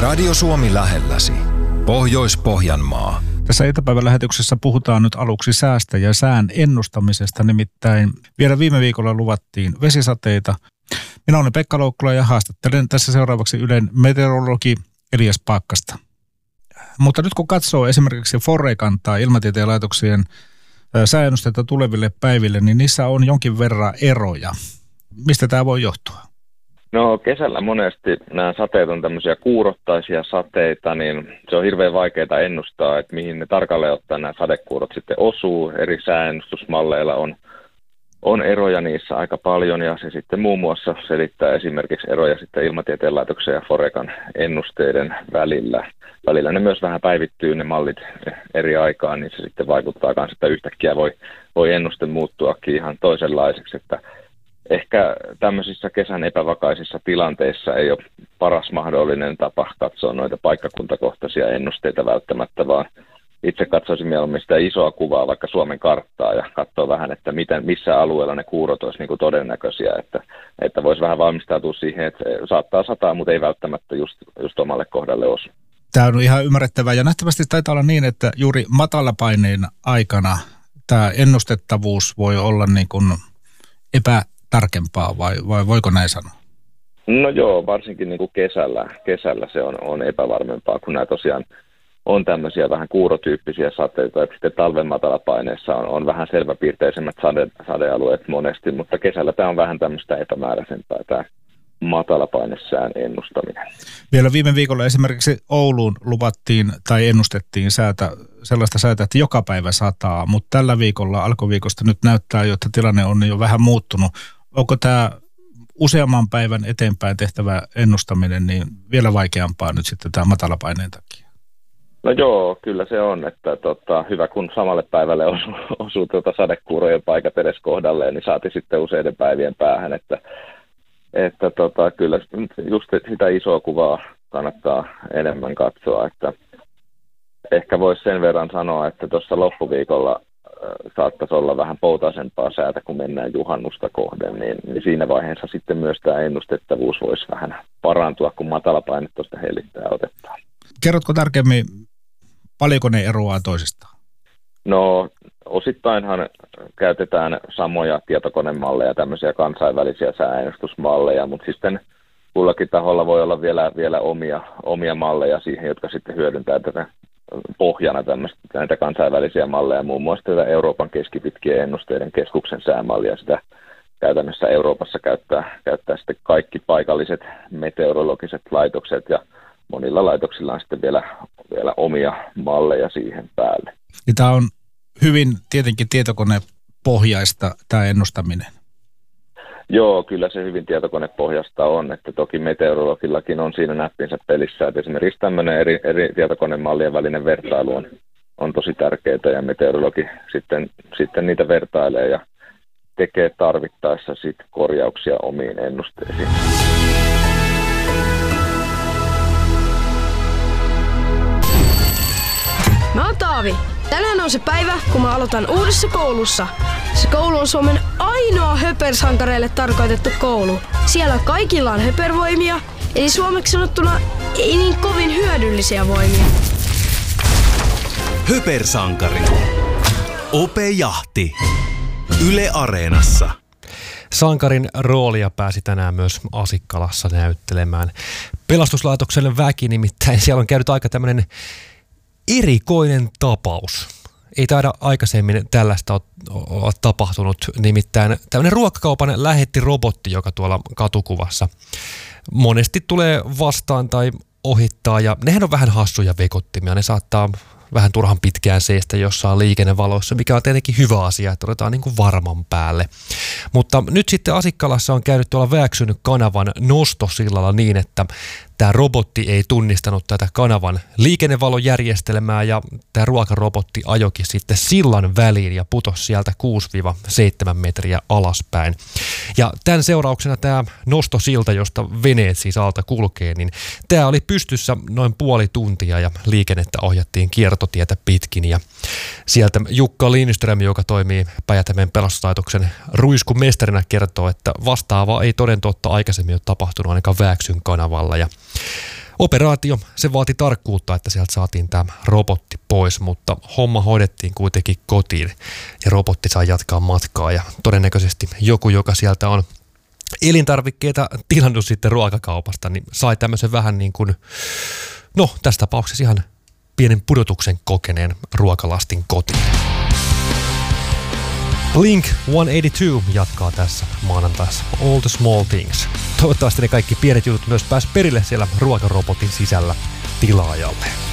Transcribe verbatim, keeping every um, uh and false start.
Radio Suomi lähelläsi. Pohjois-Pohjanmaa. Tässä iltapäivän lähetyksessä puhutaan nyt aluksi säästä ja sään ennustamisesta, nimittäin vielä viime viikolla luvattiin vesisateita. Minä olen Pekka Loukkula ja haastattelen tässä seuraavaksi Ylen meteorologi Elias Paakkasta. Mutta nyt kun katsoo esimerkiksi Forecan tai Ilmatieteen laitoksien sääennusteita tuleville päiville, niin niissä on jonkin verran eroja. Mistä tämä voi johtua? No kesällä monesti nämä sateet on tämmöisiä kuurottaisia sateita, niin se on hirveän vaikeaa ennustaa, että mihin ne tarkalleen ottaen nämä sadekuurot sitten osuu. Eri sääennustusmalleilla on, on eroja niissä aika paljon ja se sitten muun muassa selittää esimerkiksi eroja sitten Ilmatieteen laitoksen ja Forecan ennusteiden välillä. Välillä ne myös vähän päivittyy ne mallit eri aikaan, niin se sitten vaikuttaa myös, että yhtäkkiä voi, voi ennuste muuttuakin ihan toisenlaiseksi, että ehkä tämmöisissä kesän epävakaisissa tilanteissa ei ole paras mahdollinen tapa katsoa noita paikkakuntakohtaisia ennusteita välttämättä, vaan itse katsoisin mieluummin sitä isoa kuvaa, vaikka Suomen karttaa, ja katsoa vähän, että miten, missä alueella ne kuurot olisi niin kuin todennäköisiä, että, että voisi vähän valmistautua siihen, että saattaa sataa, mutta ei välttämättä just, just omalle kohdalle osu. Tämä on ihan ymmärrettävää, ja nähtävästi taitaa olla niin, että juuri matalapaineen aikana tämä ennustettavuus voi olla niin kuin epä tarkempaa vai, vai voiko näin sanoa? No joo, varsinkin niin kuin kesällä, kesällä se on, on epävarmempaa, kun nämä tosiaan on tämmöisiä vähän kuurotyyppisiä sateita, että sitten talven matalapaineessa on, on vähän selväpiirteisemmät sade, sadealueet monesti, mutta kesällä tämä on vähän tämmöistä epämääräisempää tämä matalapainesään ennustaminen. Vielä viime viikolla esimerkiksi Ouluun luvattiin tai ennustettiin säätä, sellaista säätä, että joka päivä sataa, mutta tällä viikolla alkuviikosta nyt näyttää jo, että tilanne on jo vähän muuttunut. Onko tämä useamman päivän eteenpäin tehtävä ennustaminen niin vielä vaikeampaa nyt sitten tämä matalapaineen takia? No joo, kyllä se on, että tota, hyvä kun samalle päivälle osuu, osuu tuota sadekuurojen paikat edes kohdalleen, niin saati sitten useiden päivien päähän, että Että tota, kyllä just sitä isoa kuvaa kannattaa enemmän katsoa, että ehkä voisi sen verran sanoa, että tuossa loppuviikolla saattaisi olla vähän poutaisempaa säätä, kun mennään juhannusta kohden, niin, niin siinä vaiheessa sitten myös tämä ennustettavuus voisi vähän parantua, kun matalapaine tuosta hellittää otetaan. Kerrotko tarkemmin, paljonko ne eroaa toisistaan? No osittainhan käytetään samoja tietokonemalleja, tämmöisiä kansainvälisiä sääennustusmalleja, mutta sitten kullakin taholla voi olla vielä, vielä omia, omia malleja siihen, jotka sitten hyödyntää tätä pohjana tämmöistä, näitä kansainvälisiä malleja, muun muassa tätä Euroopan keskipitkien ennusteiden keskuksen säämallia, sitä käytännössä Euroopassa käyttää, käyttää sitten kaikki paikalliset meteorologiset laitokset ja monilla laitoksilla on sitten vielä, vielä omia malleja siihen päälle. Ja tämä on hyvin tietenkin tietokonepohjaista tämä ennustaminen. Joo, kyllä se hyvin tietokonepohjasta on, että toki meteorologillakin on siinä näppinsä pelissä, että esimerkiksi tämmöinen eri, eri tietokonemallien välinen vertailu on, on tosi tärkeää ja meteorologi sitten, sitten niitä vertailee ja tekee tarvittaessa sitten korjauksia omiin ennusteisiin. Mä oon Taavi. Tänään on se päivä, kun mä aloitan uudessa koulussa. Se koulu on Suomen ainoa höpersankareille tarkoitettu koulu. Siellä kaikilla on höpervoimia, eli suomeksi sanottuna ei niin kovin hyödyllisiä voimia. Höpersankari. Ope Jahti. Yle Areenassa. Sankarin roolia pääsi tänään myös Asikkalassa näyttelemään pelastuslaitoksen väki, nimittäin siellä on käynyt aika tämmöinen erikoinen tapaus. Ei taida aikaisemmin tällaista olla tapahtunut, nimittäin tämmöinen ruokakaupan lähetti-robotti, joka tuolla katukuvassa monesti tulee vastaan tai ohittaa, ja nehän on vähän hassuja vekottimia, ne saattaa vähän turhan pitkään seistä jossain liikennevaloissa, mikä on tietenkin hyvä asia, että otetaan niin kuin varman päälle. Mutta nyt sitten Asikkalassa on käynyt tuolla Vääksyn kanavan nostosillalla niin, että tämä robotti ei tunnistanut tätä kanavan liikennevalojärjestelmää ja tämä ruokarobotti ajoikin sitten sillan väliin ja putosi sieltä kuusi seitsemän metriä alaspäin. Ja tämän seurauksena tämä nostosilta, josta veneet siis alta kulkee, niin tämä oli pystyssä noin puoli tuntia ja liikennettä ohjattiin kiertotietä pitkin. Ja sieltä Jukka Lindström, joka toimii Päijät-Hämeen pelastuslaitoksen ruiskumestarina, kertoo, että vastaavaa ei toden totta aikaisemmin ole tapahtunut ainakaan Vääksyn kanavalla. Ja Operaatio, se vaati tarkkuutta, että sieltä saatiin tämä robotti pois, mutta homma hoidettiin kuitenkin kotiin ja robotti sai jatkaa matkaa ja todennäköisesti joku, joka sieltä on elintarvikkeita tilannut sitten ruokakaupasta, niin sai tämmöisen vähän niin kuin, no tässä tapauksessa ihan pienen pudotuksen kokeneen ruokalastin kotiin. Blink sata kahdeksankymmentäkaksi jatkaa tässä maanantaissa All the Small Things. Toivottavasti ne kaikki pienet jutut myös pääs perille siellä ruokarobotin sisällä tilaajalle.